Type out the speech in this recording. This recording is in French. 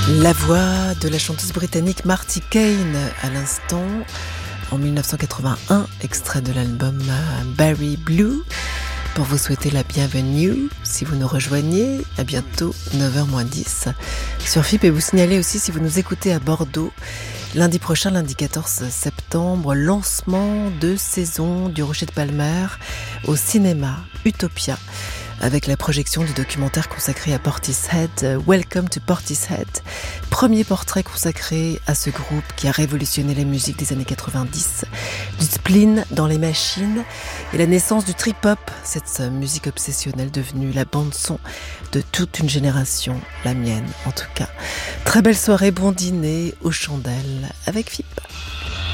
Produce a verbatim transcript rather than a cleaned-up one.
La voix de la chanteuse britannique Marti Caine à l'instant, en dix-neuf cent quatre-vingt-un, extrait de l'album Barry Blue, pour vous souhaiter la bienvenue si vous nous rejoignez. À bientôt, neuf heures moins dix sur F I P, et vous signaler aussi, si vous nous écoutez à Bordeaux, lundi prochain, lundi quatorze septembre, lancement de saison du Rocher de Palmer au cinéma Utopia, avec la projection du documentaire consacré à Portishead, Welcome to Portishead, premier portrait consacré à ce groupe qui a révolutionné la musique des années quatre-vingt-dix, du spleen dans les machines et la naissance du trip-hop, cette musique obsessionnelle devenue la bande-son de toute une génération, la mienne en tout cas. Très belle soirée, bon dîner aux chandelles avec F I P.